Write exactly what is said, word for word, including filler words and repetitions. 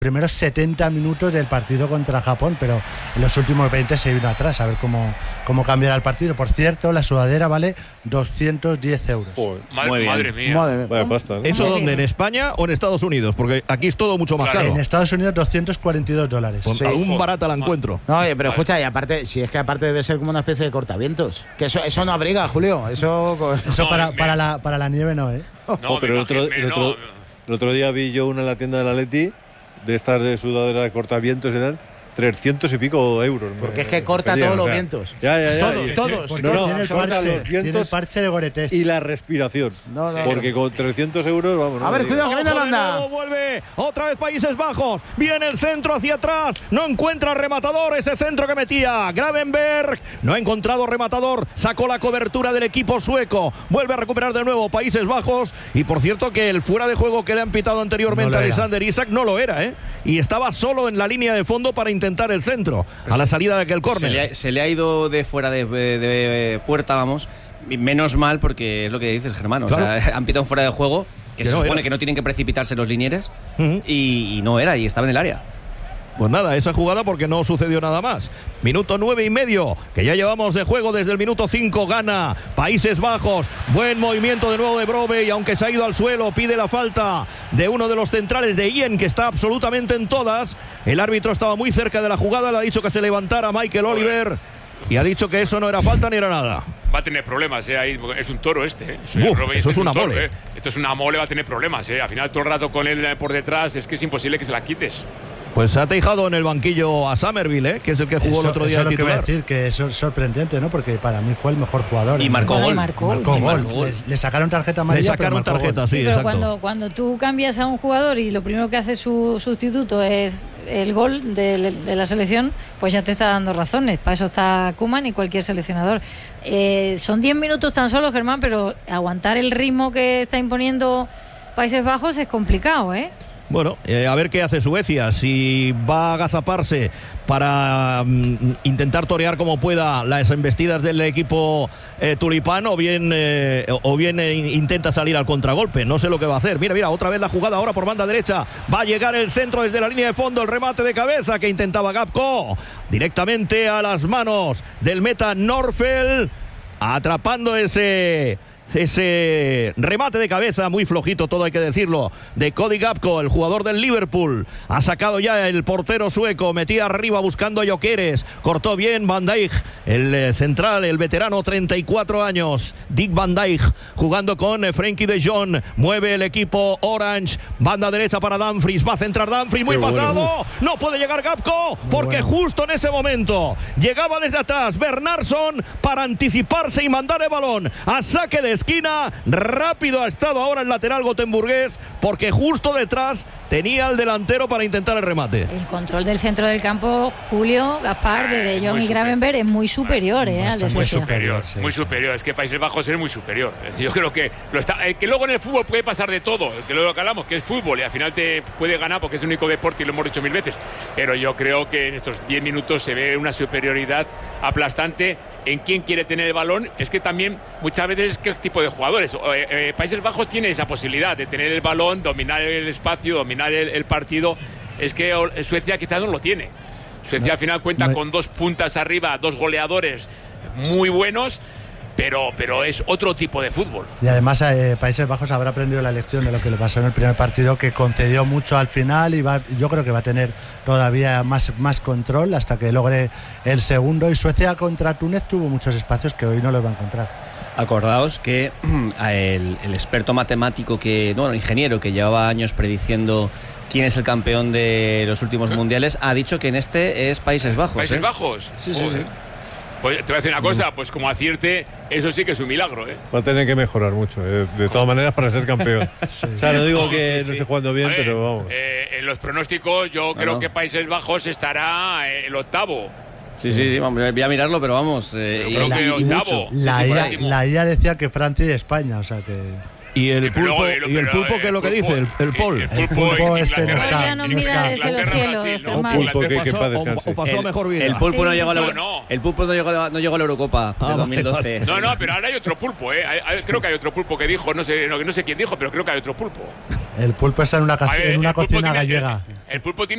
primeros setenta minutos del partido contra Japón, pero en los últimos veinte se vino atrás, a ver cómo, cómo cambiará el partido. Por cierto, la sudadera vale doscientos diez euros. Oh, madre, madre mía. Madre, Vaya pasta, ¿no? ¿Eso dónde? ¿En España o en Estados Unidos? Porque aquí es todo mucho más Claro, caro. En Estados Unidos doscientos cuarenta y dos dólares. Con Sí. algún barata la encuentro. No, oye, pero escucha, y aparte, si es que aparte debe ser como una especie de cortavientos. Que eso, eso no abriga, Julio. Eso. Eso No, para, me- para, la, para la nieve no, ¿eh? No, Oh, pero me el otro, imagino- el, no, otro, el otro día vi yo una en la tienda de la Leti, de estas de sudadera de cortavientos y tal, trescientos y pico euros. Porque me- es que me corta pedían, todos o los sea, vientos. Ya, ya, ya. Todos, y- todos. Porque No, no, tiene, el corta parche, los tiene el vientos parche de Gore-Tex. y la respiración. No, no. Porque con trescientos euros, vamos. no A ver, me digas. cuidado, que viene Ojo de Holanda. nuevo, vuelve otra vez Países Bajos. Viene el centro hacia atrás. No encuentra rematador. Ese centro que metía Gravenberg. No ha encontrado rematador. Sacó la cobertura del equipo sueco. Vuelve a recuperar de nuevo Países Bajos. Y por cierto que el fuera de juego que le han pitado anteriormente No lo a era. Alexander Isak no lo era, ¿eh? Y estaba solo en la línea de fondo para intentar el centro. A la salida de aquel Se córner. le, ha, se le ha ido de fuera de, de- de puerta, vamos. Y menos mal, porque es lo que dices, Germán. O Claro. sea, han pitado un fuera de juego que, Que se no supone era. que no tienen que precipitarse los linieres. Ujú. y, y no era, y estaba en el área. Pues nada, esa jugada porque no sucedió nada más. Minuto nueve y medio, que ya llevamos de juego desde el minuto cinco, gana Países Bajos. Buen movimiento de nuevo de Brobe, y aunque se ha ido al suelo, pide la falta de uno de los centrales de Ien, que está absolutamente en todas. El árbitro estaba muy cerca de la jugada, le ha dicho que se levantara Michael Oliver, y ha dicho que eso no era falta ni era nada. Va a tener problemas, ¿eh? Ahí, porque es un toro este, ¿eh? Eso, Uf, Robert, eso este es una un toro, mole. ¿eh? Esto es una mole, va a tener problemas, ¿eh? Al final todo el rato con él eh, por detrás es que es imposible que se la quites. Pues ha dejado en el banquillo a Somerville, ¿eh? Que es el que jugó Eso, el otro día eso es de lo que voy a titular. decir, que eso es sorprendente, ¿no? Porque para mí fue el mejor jugador. Y ¿no? marcó Bueno, gol. marcó. Marcó Y gol. marcó gol. Le, le sacaron tarjeta Le amarilla, pero sacaron marcó gol. tarjeta, sí, Sí, pero exacto. cuando, cuando tú cambias a un jugador y lo primero que hace su sustituto es el gol de, de la selección, pues ya te está dando razones. Para eso está Koeman y cualquier seleccionador. Eh, son diez minutos tan solo, Germán, pero aguantar el ritmo que está imponiendo Países Bajos es complicado, ¿eh? Bueno, eh, a ver qué hace Suecia, si va a agazaparse para mm, intentar torear como pueda las embestidas del equipo eh, tulipán, o bien, eh, o bien eh, intenta salir al contragolpe. No sé lo que va a hacer. Mira, mira, otra vez la jugada ahora por banda derecha. Va a llegar el centro desde la línea de fondo, el remate de cabeza que intentaba Gapco, directamente a las manos del meta Norfeld, atrapando ese... ese remate de cabeza muy flojito, todo hay que decirlo, de Cody Gapco, el jugador del Liverpool. Ha sacado ya el portero sueco, metía arriba buscando a Gyökeres, cortó bien Van Dijk, el eh, central, el veterano, treinta y cuatro años, Dick Van Dijk, jugando con eh, Frenkie de Jong. Mueve el equipo Orange, banda derecha para Dumfries, va a centrar Dumfries, muy Qué pasado, bueno. no puede llegar Gapco, porque bueno. justo en ese momento llegaba desde atrás Bernardsson para anticiparse y mandar el balón a saque de esquina. Rápido ha estado ahora el lateral gotemburgués, porque justo detrás tenía al delantero para intentar el remate. El control del centro del campo, Julio, Gaspar, de De Jong Muy y Gravenberg, es muy superior, ¿eh? Al de Bastante Muy Suecia. superior, sí. muy superior. Es que Países Bajos es muy superior. Es decir, yo creo que lo está, eh, que luego en el fútbol puede pasar de todo, que luego lo que hablamos, que es fútbol y al final te puede ganar porque es el único deporte y lo hemos dicho mil veces. Pero yo creo que en estos diez minutos se ve una superioridad aplastante en quién quiere tener el balón. Es que también muchas veces qué tipo de jugadores. Eh, eh, Países Bajos tiene esa posibilidad de tener el balón, dominar el espacio, dominar el, el partido. Es que Suecia quizás no lo tiene. Suecia No, al final cuenta no. con dos puntas arriba, dos goleadores muy buenos, pero, pero es otro tipo de fútbol. Y además eh, Países Bajos habrá aprendido la lección de lo que le pasó en el primer partido, que concedió mucho al final, y va, yo creo que va a tener todavía más, más control hasta que logre el segundo. Y Suecia contra Túnez tuvo muchos espacios que hoy no los va a encontrar. Acordaos que el, el experto matemático, que bueno, ingeniero, que llevaba años prediciendo quién es el campeón de los últimos ¿Eh? mundiales, ha dicho que en este es Países Bajos. Países ¿eh? Bajos. Sí, sí, Joder. sí. Pues te voy a decir una cosa, pues como acierte, eso sí que es un milagro, ¿eh? Va a tener que mejorar mucho, eh, de todas maneras, para ser campeón. O sea, no digo Sí, que sí, no sí. esté jugando bien, A ver, pero vamos. eh, en los pronósticos yo creo no. que Países Bajos estará eh, el octavo. Sí, sí, sí, vamos, voy a mirarlo, pero vamos. eh, Yo creo y- que y octavo. mucho. La, Sí, sí, por I A, último. la I A decía que Francia y España, o sea que... ¿Y el Pero pulpo, luego, y el pero, pulpo eh, qué es lo que pulpo, dice? El, el Paul. El El pulpo, pulpo en este no Inglaterra, está. Ya no no mira está. desde los Inglaterra, cielos, Brasil, ¿no? Germán. Pulpo, que- que pasó, en paz o- descanse. o pasó El- mejor vida. El pulpo no Sí, llegó a la, sí, no. el pulpo no llegó, a la- no llegó a la Eurocopa Ah, de dos mil doce. vale, No, no, pero ahora hay otro pulpo, ¿eh? Hay- hay- creo que hay otro pulpo que dijo, no sé, no, no sé quién dijo, pero creo que hay otro pulpo. El pulpo está en una, ca- A ver, en una el pulpo cocina tiene- gallega. El, el pulpo tiene